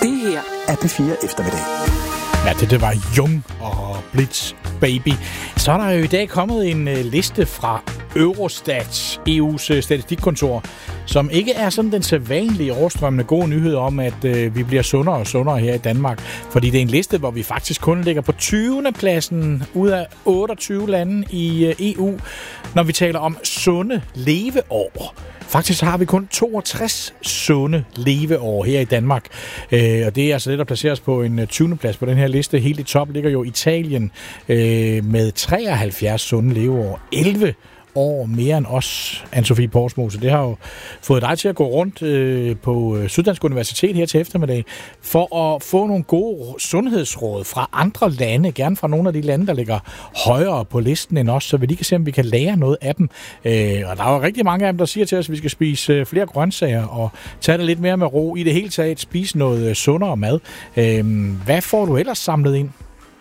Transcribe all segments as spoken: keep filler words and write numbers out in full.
Det her er P fire Eftermiddag. Ja, det, det var Jung og Blitz Baby. Så er der jo i dag kommet en uh, liste fra Eurostat, E U's uh, statistikkontor, som ikke er sådan den sædvanlige overstrømmende gode nyhed om, at uh, vi bliver sundere og sundere her i Danmark. Fordi det er en liste, hvor vi faktisk kun ligger på tyvende pladsen ud af otteogtyve lande i uh, E U, når vi taler om sunde leveår. Faktisk har vi kun toogtres sunde leveår her i Danmark. Øh, og det er altså det, der placeres på en tyvende plads på den her liste. Helt i top ligger jo Italien øh, med treoghalvfjerds sunde leveår. elleve år mere end os, Anne-Sophie Porsmose. Det har jo fået dig til at gå rundt øh, på Syddansk Universitet her til eftermiddag for at få nogle gode sundhedsråd fra andre lande, gerne fra nogle af de lande, der ligger højere på listen end os, så vi lige kan se, om vi kan lære noget af dem. Øh, og der er jo rigtig mange af dem, der siger til os, at vi skal spise flere grøntsager og tage det lidt mere med ro. I det hele taget spise noget sundere mad. Øh, hvad får du ellers samlet ind?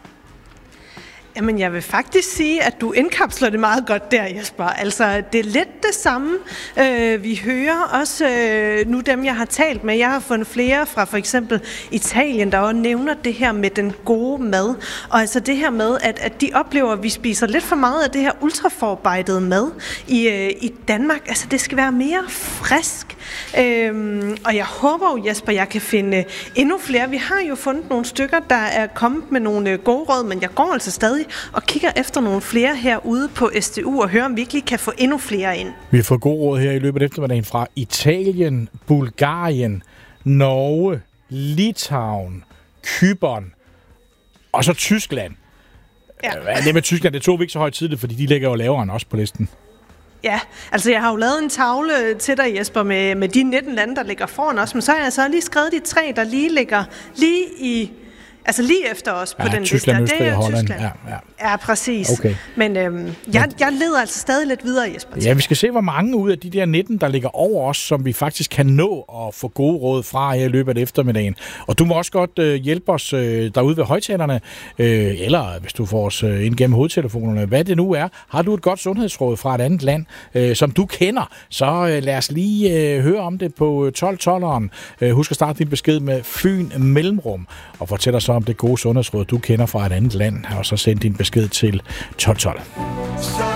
Jamen, jeg vil faktisk sige, at du indkapsler det meget godt der, Jesper. Altså, det er lidt det samme. Øh, vi hører også øh, nu dem, jeg har talt med. Jeg har fundet flere fra for eksempel Italien, der også nævner det her med den gode mad. Og altså det her med, at, at de oplever, at vi spiser lidt for meget af det her ultraforarbejdede mad i, øh, i Danmark. Altså, det skal være mere frisk. Øh, og jeg håber jo, Jesper, jeg kan finde endnu flere. Vi har jo fundet nogle stykker, der er kommet med nogle gode råd, men jeg går altså stadig og kigger efter nogle flere herude på S D U og hører, om vi ikke kan få endnu flere ind. Vi har fået gode råd her i løbet af eftermiddagen fra Italien, Bulgarien, Norge, Litauen, Cypern og så Tyskland. Ja. Det med Tyskland, det tog vi ikke så højt tidligt, fordi de ligger jo lavere end os på listen. Ja, altså jeg har jo lavet en tavle til dig, Jesper, med, med de nitten lande, der ligger foran os, men så har jeg så lige skrevet de tre, der lige ligger lige i... Altså lige efter os på ja, den Tyskland, liste. Østrig og Holland. Tyskland. Ja, ja. ja, præcis. Okay. Men øhm, jeg, jeg leder altså stadig lidt videre, Jesper. Ja, vi skal se, hvor mange ud af de der nitten, der ligger over os, som vi faktisk kan nå at få gode råd fra her i løbet af eftermiddagen. Og du må også godt øh, hjælpe os øh, derude ved højtalerne, øh, eller hvis du får os øh, ind gennem hovedtelefonerne, hvad det nu er. Har du et godt sundhedsråd fra et andet land, øh, som du kender, så øh, lad os lige øh, høre om det på tolv tolveren. Øh, husk at starte din besked med Fyn Mellemrum, og fortæl os så om det gode sundhedsråd, du kender fra et andet land, og så send din besked til tolv tolv.